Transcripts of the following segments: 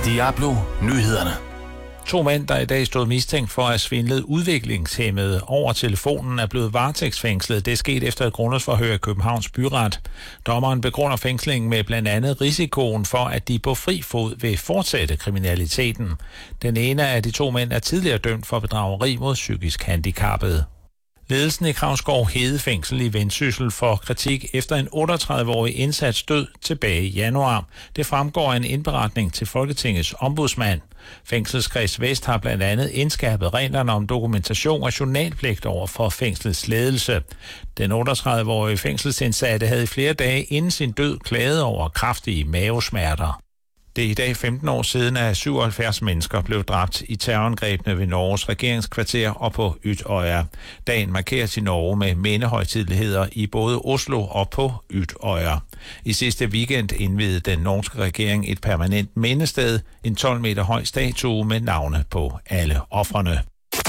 Diablo Nyhederne. 2 mænd, der i dag stod mistænkt for at have svindlet udviklingshæmmede over telefonen, er blevet varetægtsfængslet. Det er sket efter et grundlovsforhør i Københavns Byret. Dommeren begrunder fængslingen med blandt andet risikoen for, at de på fri fod vil fortsætte kriminaliteten. Den ene af de 2 mænd er tidligere dømt for bedrageri mod psykisk handicappede. Ledelsen i Kravskov Hedefængsel i Vendsyssel får kritik efter en 38-årig indsats død tilbage i januar. Det fremgår af en indberetning til Folketingets ombudsmand. Fængselskreds Vest har blandt andet indskærpet reglerne om dokumentation og journalpligt over for fængslets ledelse. Den 38-årige fængselsindsatte havde i flere dage inden sin død klaget over kraftige mavesmerter. Det er i dag 15 år siden, at 77 mennesker blev dræbt i terrorangrebene ved Norges regeringskvarter og på Utøya. Dagen markeres i Norge med mindehøjtideligheder i både Oslo og på Utøya. I sidste weekend indviede den norske regering et permanent mindested, en 12 meter høj statue med navne på alle ofrene.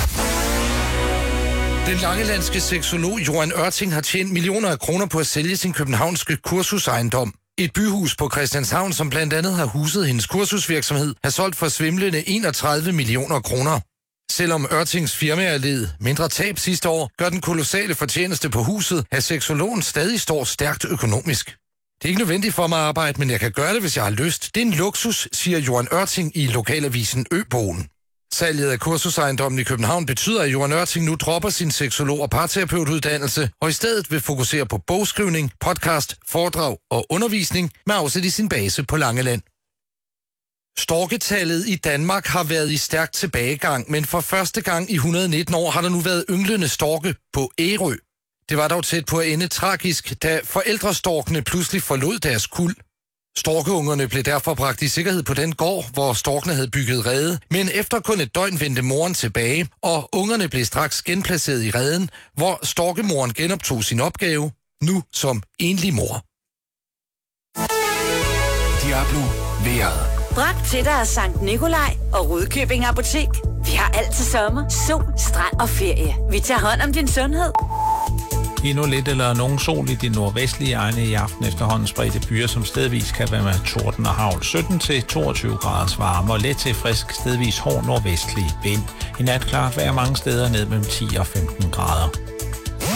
Den langelandske seksolog Johan Ørting har tjent millioner af kroner på at sælge sin københavnske kursusejendom. Et byhus på Christianshavn, som blandt andet har huset hendes kursusvirksomhed, har solgt for svimlende 31 millioner kroner. Selvom Ørtings firma led mindre tab sidste år, gør den kolossale fortjeneste på huset, at seksologen stadig står stærkt økonomisk. Det er ikke nødvendigt for mig at arbejde, men jeg kan gøre det, hvis jeg har lyst. Det er en luksus, siger Johan Ørting i lokalavisen Øbogen. Salget af kursusejendommen i København betyder, at Johan Ørting nu dropper sin seksolog- og parterapeutuddannelse og i stedet vil fokusere på bogskrivning, podcast, foredrag og undervisning med afsæt i sin base på Langeland. Storketallet i Danmark har været i stærk tilbagegang, men for første gang i 119 år har der nu været ynglende storke på Ærø. Det var dog tæt på at ende tragisk, da forældrestorkene pludselig forlod deres kuld. Storkeungerne blev derfor bragt i sikkerhed på den gård, hvor storkene havde bygget rede, men efter kun et døgn vendte moren tilbage, og ungerne blev straks genplaceret i reden, hvor storkemoren genoptog sin opgave, nu som enlig mor. Diablo vejret. Bragt til dig af Sankt Nikolaj og Rudkøbing Apotek. Vi har alt til sommer, sol, strand og ferie. Vi tager hånd om din sundhed. Endnu lidt eller nogen sol i de nordvestlige egne i aften efterhånden spredte byer, som stedvis kan være med torden og havl. 17 til 22 graders varme og let til frisk stedvis hård nordvestlig vind. I nat klart vejr mange steder ned mellem 10 og 15 grader.